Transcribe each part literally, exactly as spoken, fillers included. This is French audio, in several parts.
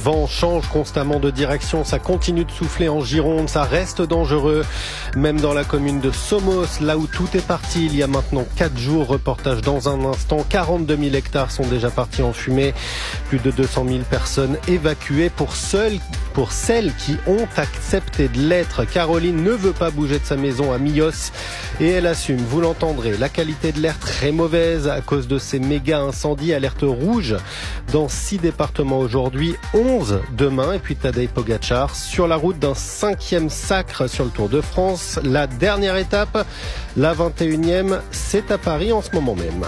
vent change constamment de direction, ça continue de souffler en Gironde, ça reste dangereux. Même dans la commune de Somos, là où tout est parti il y a maintenant quatre jours. Reportage dans un instant. quarante-deux mille hectares sont déjà partis en fumée. Plus de deux cent mille personnes évacuées. Pour, seules, pour celles qui ont accepté de l'être, Caroline ne veut pas bouger de sa maison à Millos et elle assume, vous l'entendrez, la qualité de l'air très mauvaise à cause de ces méga incendies. Alerte rouge dans six départements aujourd'hui, onze demain. Et puis Tadej Pogačar sur la route d'un cinquième sacre sur le Tour de France. La dernière étape, la vingt et unième, c'est à Paris en ce moment même.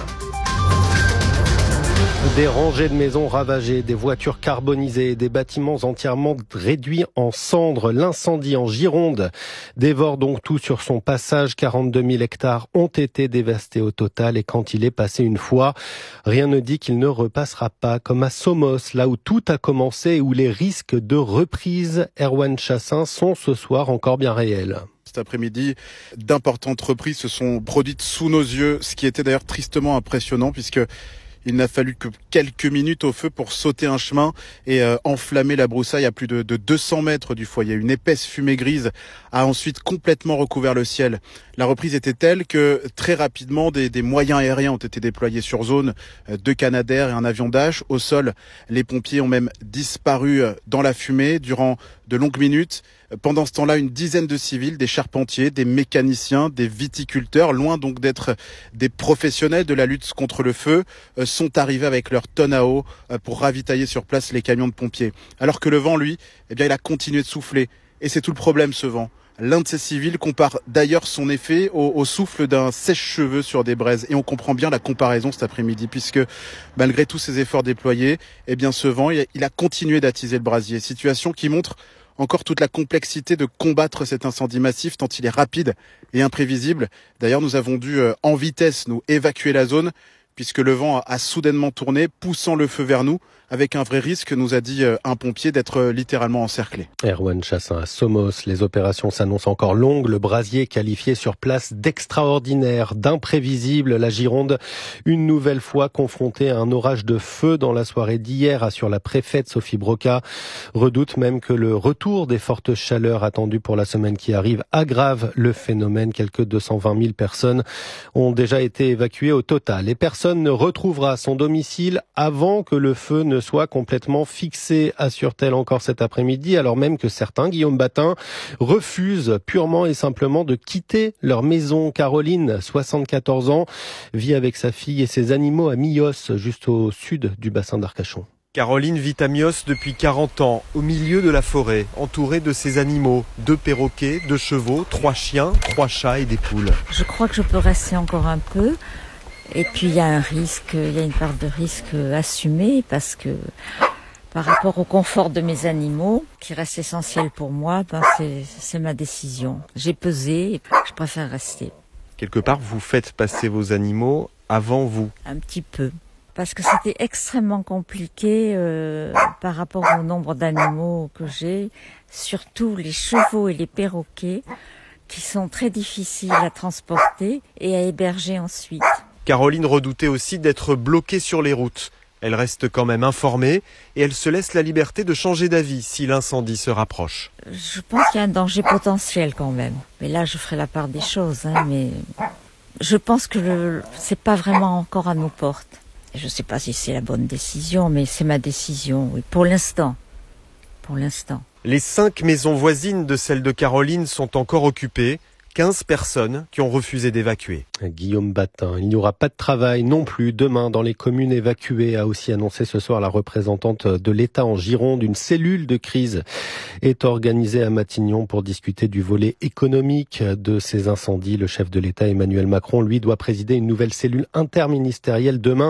Des rangées de maisons ravagées, des voitures carbonisées, des bâtiments entièrement réduits en cendres. L'incendie en Gironde dévore donc tout sur son passage. quarante-deux mille hectares ont été dévastés au total et quand il est passé une fois, rien ne dit qu'il ne repassera pas, comme à Somos, là où tout a commencé et où les risques de reprise, Erwan Chassin, sont ce soir encore bien réels. Cet après-midi, d'importantes reprises se sont produites sous nos yeux, ce qui était d'ailleurs tristement impressionnant puisque il n'a fallu que quelques minutes au feu pour sauter un chemin et euh, enflammer la broussaille à plus de, de deux cents mètres du foyer. Une épaisse fumée grise a ensuite complètement recouvert le ciel. La reprise était telle que très rapidement des, des moyens aériens ont été déployés sur zone, euh, deux Canadair et un avion Dash. Au sol, les pompiers ont même disparu dans la fumée durant de longues minutes. Pendant ce temps-là, une dizaine de civils, des charpentiers, des mécaniciens, des viticulteurs, loin donc d'être des professionnels de la lutte contre le feu, sont arrivés avec leurs tonnes à eau pour ravitailler sur place les camions de pompiers. Alors que le vent, lui, eh bien, il a continué de souffler. Et c'est tout le problème, ce vent. L'un de ces civils compare d'ailleurs son effet au, au souffle d'un sèche-cheveux sur des braises. Et on comprend bien la comparaison cet après-midi, puisque malgré tous ces efforts déployés, eh bien, ce vent, il a continué d'attiser le brasier. Situation qui montre encore toute la complexité de combattre cet incendie massif tant il est rapide et imprévisible. D'ailleurs, nous avons dû euh, en vitesse nous évacuer la zone puisque le vent a, a soudainement tourné, poussant le feu vers nous, avec un vrai risque, nous a dit euh, un pompier, d'être euh, littéralement encerclé. Erwan Chassin à Somos, les opérations s'annoncent encore longues. Le brasier qualifié sur place d'extraordinaire, d'imprévisible. La Gironde, une nouvelle fois confrontée à un orage de feu dans la soirée d'hier, assure la préfète Sophie Broca. Redoute même que le retour des fortes chaleurs attendues pour la semaine qui arrive aggrave le phénomène. Quelques deux cent vingt mille personnes ont déjà été évacuées au total. Et personne ne retrouvera son domicile avant que le feu ne soit complètement fixé, assure-t-elle encore cet après-midi, alors même que certains, Guillaume Batin, refusent purement et simplement de quitter leur maison. Caroline, soixante-quatorze ans, vit avec sa fille et ses animaux à Millos, juste au sud du bassin d'Arcachon. Caroline vit à Millos depuis quarante ans, au milieu de la forêt, entourée de ses animaux. Deux perroquets, deux chevaux, trois chiens, trois chats et des poules. Je crois que je peux rester encore un peu. Et puis il y a un risque, il y a une part de risque assumée parce que par rapport au confort de mes animaux, qui reste essentiel pour moi, ben c'est, c'est ma décision. J'ai pesé et je préfère rester. Quelque part, vous faites passer vos animaux avant vous. Un petit peu. Parce que c'était extrêmement compliqué euh, par rapport au nombre d'animaux que j'ai, surtout les chevaux et les perroquets, qui sont très difficiles à transporter et à héberger ensuite. Caroline redoutait aussi d'être bloquée sur les routes. Elle reste quand même informée et elle se laisse la liberté de changer d'avis si l'incendie se rapproche. Je pense qu'il y a un danger potentiel quand même. Mais là, je ferai la part des choses. Hein, mais je pense que le, c'est pas vraiment encore à nos portes. Je ne sais pas si c'est la bonne décision, mais c'est ma décision, oui, pour l'instant. Pour l'instant. Les cinq maisons voisines de celle de Caroline sont encore occupées. quinze personnes qui ont refusé d'évacuer. Guillaume Batin, il n'y aura pas de travail non plus demain dans les communes évacuées, a aussi annoncé ce soir la représentante de l'État en Gironde. Une cellule de crise est organisée à Matignon pour discuter du volet économique de ces incendies. Le chef de l'État, Emmanuel Macron, lui, doit présider une nouvelle cellule interministérielle demain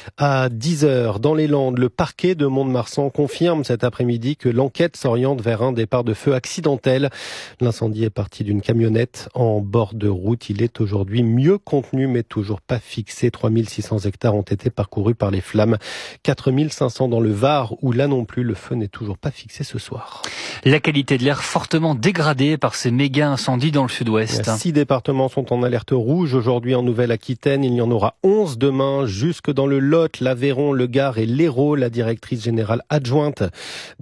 à dix heures. Dans les Landes, le parquet de Mont-de-Marsan confirme cet après-midi que l'enquête s'oriente vers un départ de feu accidentel. L'incendie est parti d'une camionnette en bord de route. Il est aujourd'hui mieux contenu mais toujours pas fixé. trois mille six cents hectares ont été parcourus par les flammes. quatre mille cinq cents dans le Var où là non plus le feu n'est toujours pas fixé ce soir. La qualité de l'air fortement dégradée par ces méga incendies dans le sud-ouest. Six départements sont en alerte rouge aujourd'hui en Nouvelle-Aquitaine. Il y en aura onze demain jusque dans le Lot, l'Aveyron, le Gard et l'Hérault. La directrice générale adjointe